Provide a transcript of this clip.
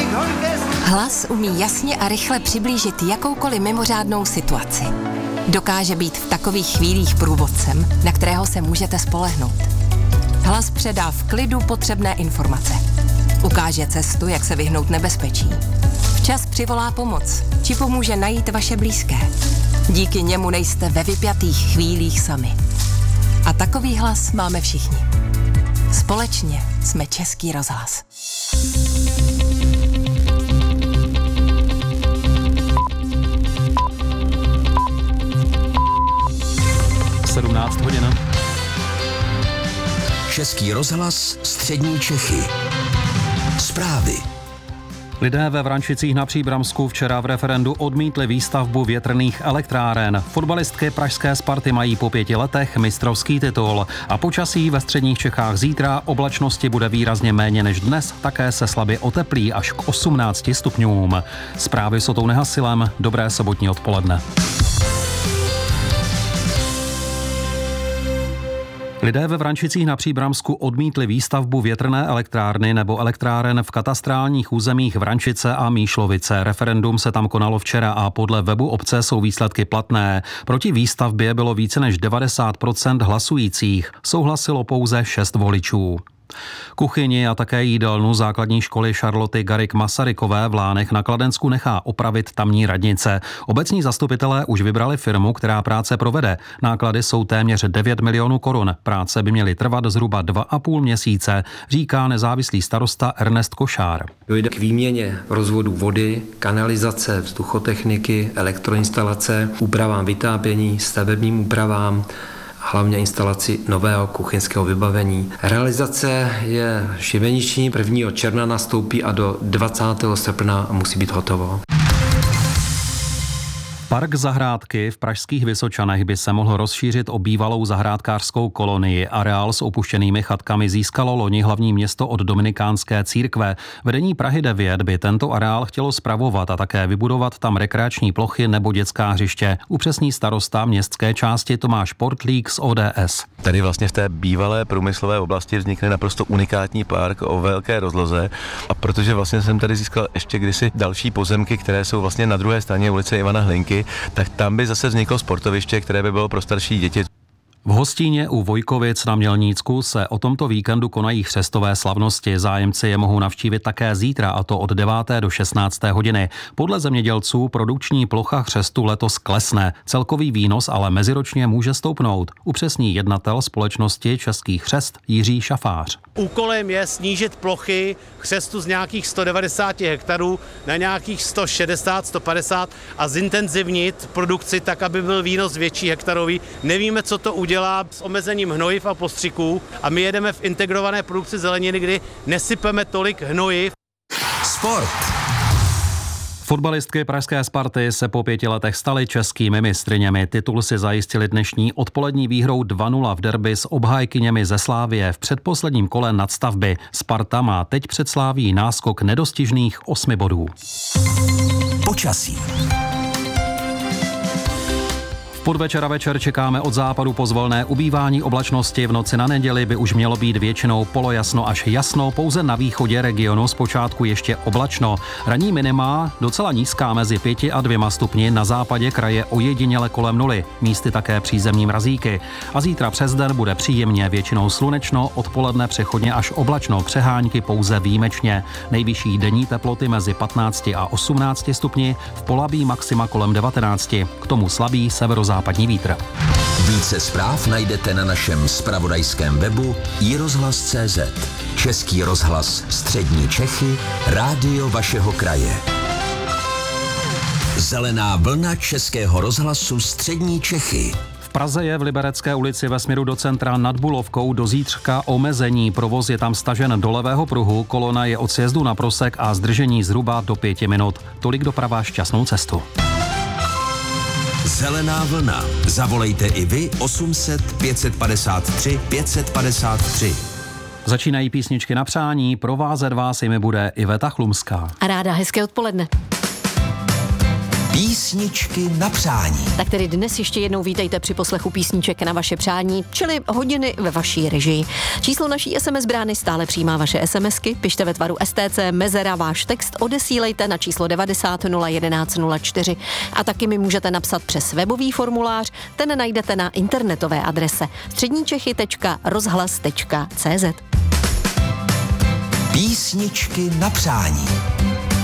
Hlas umí jasně a rychle přiblížit jakoukoliv mimořádnou situaci. Dokáže být v takových chvílích průvodcem, na kterého se můžete spolehnout. Hlas předá v klidu potřebné informace. Ukáže cestu, jak se vyhnout nebezpečí. Včas přivolá pomoc, či pomůže najít vaše blízké. Díky němu nejste ve vypjatých chvílích sami. A takový hlas máme všichni. Společně jsme Český rozhlas. (17:00). Český rozhlas, střední Čechy. Zprávy. Lidé ve Vrančicích na Příbramsku včera v referendu odmítli výstavbu větrných elektráren. Fotbalistky pražské Sparty mají po 5 letech mistrovský titul. A počasí ve středních Čechách zítra, oblačnosti bude výrazně méně než dnes, také se slabě oteplí až k 18 stupňům. Zprávy s Otou Nehasilem, dobré sobotní odpoledne. Lidé ve Vrančicích na Příbramsku odmítli výstavbu větrné elektrárny nebo elektráren v katastrálních územích Vrančice a Míšlovice. Referendum se tam konalo včera a podle webu obce jsou výsledky platné. Proti výstavbě bylo více než 90% hlasujících. Souhlasilo pouze 6 voličů. Kuchyni a také jídelnu základní školy Charloty Garrigue Masarykové v Lánech na Kladensku nechá opravit tamní radnice. Obecní zastupitelé už vybrali firmu, která práce provede. Náklady jsou téměř 9 milionů korun. Práce by měly trvat zhruba 2,5 měsíce, říká nezávislý starosta Ernest Košár. Dojde k výměně rozvodů vody, kanalizace, vzduchotechniky, elektroinstalace, úpravám vytápění, stavebním úpravám, hlavně instalaci nového kuchyňského vybavení. Realizace je šibeniční, 1. června nastoupí a do 20. srpna musí být hotovo. Park zahrádky v pražských Vysočanech by se mohl rozšířit o bývalou zahrádkářskou kolonii. Areál s opuštěnými chatkami získalo loni hlavní město od dominikánské církve. Vedení Prahy 9 by tento areál chtělo spravovat a také vybudovat tam rekreační plochy nebo dětská hřiště. Upřesní starosta městské části Tomáš Portlík z ODS. Tady vlastně v té bývalé průmyslové oblasti vznikne naprosto unikátní park o velké rozloze, a protože vlastně jsem tady získal ještě kdysi další pozemky, které jsou vlastně na druhé straně ulice Ivana Hlinky, tak tam by zase vzniklo sportoviště, které by bylo pro starší děti. V Hostíně u Vojkovic na Mělnícku se o tomto víkendu konají chřestové slavnosti. Zájemci je mohou navštívit také zítra, a to od 9. do 16. hodiny. Podle zemědělců produkční plocha chřestu letos klesne. Celkový výnos ale meziročně může stoupnout. Upřesní jednatel společnosti Český chřest Jiří Šafář. Úkolem je snížit plochy chřestu z nějakých 190 hektarů na nějakých 160, 150 a zintenzivnit produkci tak, aby byl výnos větší hektarový. Nevíme, co to udělá s omezením hnojiv a postřiků a my jedeme v integrované produkci zeleniny, kdy nesypeme tolik hnojiv. Sport. Fotbalistky pražské Sparty se po 5 letech staly českými mistryněmi. Titul si zajistili dnešní odpolední výhrou 2-0 v derby s obhájkyněmi ze Slávie v předposledním kole nadstavby. Sparta má teď před Slávií náskok nedostižných 8 bodů. Počasí. V podvečer a večer čekáme od západu pozvolné ubývání oblačnosti. V noci na neděli by už mělo být většinou polojasno až jasno, pouze na východě regionu zpočátku ještě oblačno. Ranní minima docela nízká mezi 5 a 2 stupni, na západě kraje ojediněle kolem 0, místy také přízemní mrazíky. A zítra přes den bude příjemně, většinou slunečno, odpoledne přechodně až oblačno, přehánky pouze výjimečně. Nejvyšší denní teploty mezi 15 a 18 stupni, v Polabí maxima kolem 19, k tomu slabý severozápadní vítr. Více zpráv najdete na našem zpravodajském webu iRozhlas.cz. Český rozhlas, střední Čechy, rádio vašeho kraje. Zelená vlna Českého rozhlasu střední Čechy. V Praze je v Liberecké ulici ve směru do centra nad Bulovkou do zítřka omezení. Provoz je tam stažen do levého pruhu, kolona je od sjezdu na Prosek a zdržení zhruba do 5 minut. Tolik doprava, šťastnou cestu. Zelená vlna. Zavolejte i vy 800 553 553. Začínají písničky na přání, provázet vás jimi bude Iveta Chlumská. A ráda hezké odpoledne. Písničky na přání. Tak tedy dnes ještě jednou vítejte při poslechu písniček na vaše přání, čili hodiny ve vaší režii. Číslo naší SMS brány stále přijímá vaše SMSky, pište ve tvaru STC mezera váš text, odesílejte na číslo 90 011 04 a taky mi můžete napsat přes webový formulář, ten najdete na internetové adrese středníčechy.rozhlas.cz. Písničky na přání.